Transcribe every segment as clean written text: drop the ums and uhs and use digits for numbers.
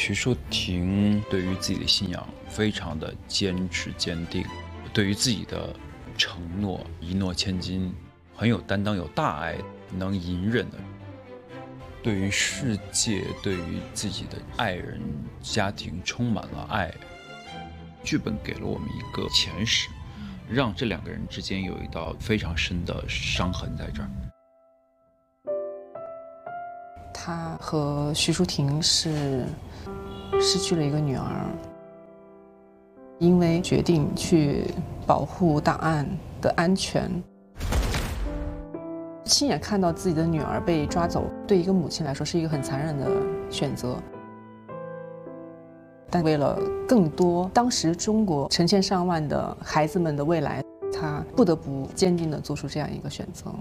徐淑婷对于自己的信仰非常的坚持坚定，对于自己的承诺一诺千金，很有担当，有大爱，能隐忍的。对于世界，对于自己的爱人、家庭充满了爱。剧本给了我们一个前史，让这两个人之间有一道非常深的伤痕在这儿。 他和徐淑婷是失去了一个女儿，因为决定去保护档案的安全，亲眼看到自己的女儿被抓走，对一个母亲来说是一个很残忍的选择。但为了更多当时中国成千上万的孩子们的未来，他不得不坚定地做出这样一个选择。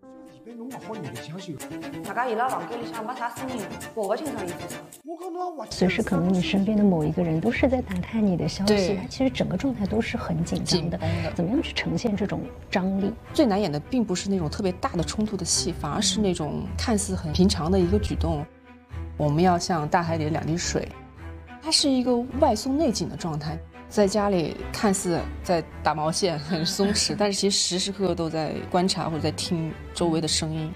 大家伊拉房间里向没啥声音，我不清爽伊做啥。 随时可能你身边的某一个人都是在打探你的消息，他其实整个状态都是很紧张的。怎么样去呈现这种张力？ 最难演的并不是那种特别大的冲突的戏，反而是那种看似很平常的一个举动。我们要像大海里的两滴水。它是一个外松内紧的状态，在家里看似在打毛线很松弛，但是其实时时刻刻都在观察或者在听周围的声音。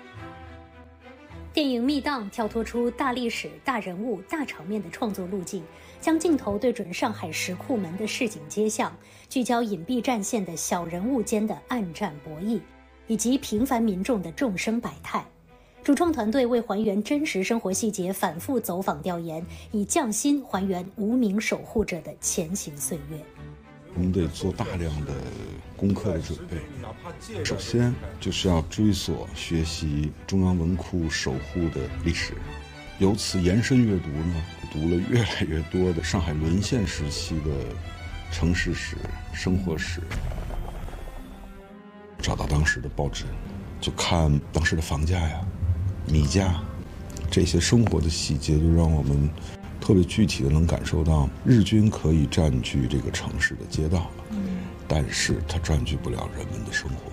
电影《密档》跳脱出大历史、大人物、大场面的创作路径，将镜头对准上海石库门的市井街巷，聚焦隐蔽战线的小人物间的暗战博弈，以及平凡民众的众生百态。主创团队为还原真实生活细节，反复走访调研，以匠心还原无名守护者的前行岁月。 我们得做大量的功课的准备。首先就是要追索学习中央文库守护的历史，由此延伸阅读呢，读了越来越多的上海沦陷时期的城市史、生活史。找到当时的报纸，就看当时的房价呀、米价，这些生活的细节就让我们特别具体的能感受到，日军可以占据这个城市的街道，但是它占据不了人们的生活。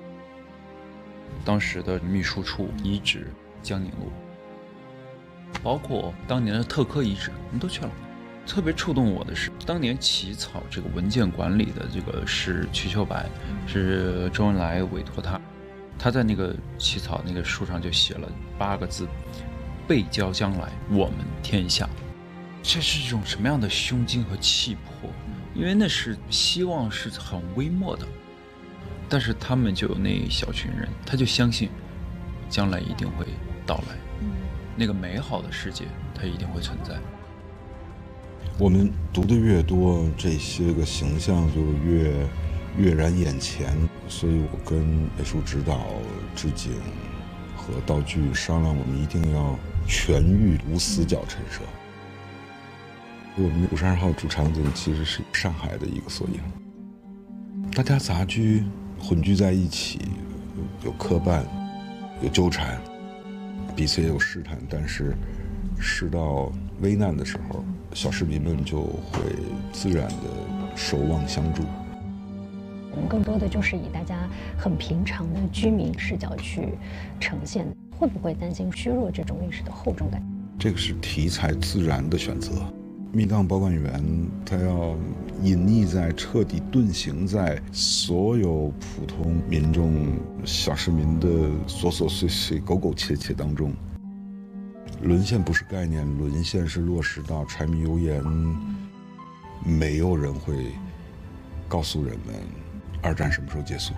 当时的秘书处遗址江宁路，包括当年的特科遗址，我们都去了。特别触动我的是，当年起草这个文件管理的这个是瞿秋白，是周恩来委托他。他在那个起草那个书上就写了8个字：背交将来，我们天下。这是一种什么样的胸襟和气魄？因为那是希望是很微末的，但是他们就有那一小群人，他就相信将来一定会到来，那个美好的世界它一定会存在。 我们读的越多，这些个形象就跃然眼前，所以我跟美术指导、置景和道具商量，我们一定要全域无死角陈设。我们52号主场景其实是上海的一个缩影，大家杂居混居在一起，有磕绊，有纠缠，彼此也有试探，但是事到危难的时候，小市民们就会自然的守望相助。 我们更多的就是以大家很平常的居民视角去呈现，会不会担心削弱这种历史的厚重感？ 这个是题材自然的选择。密档保管员他要隐匿在、彻底遁形在所有普通民众、小市民的琐琐碎碎、苟苟且且当中。沦陷不是概念，沦陷是落实到柴米油盐。没有人会告诉人们二战什么时候结束。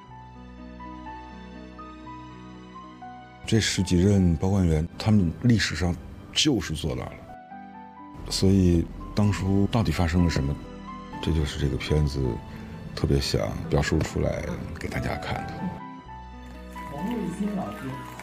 这10几任保管员，他们历史上就是做到了。所以当初到底发生了什么，这就是这个片子特别想表述出来给大家看的。 洪卫星老师。